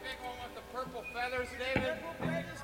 Big one with the purple feathers, David. Purple feathers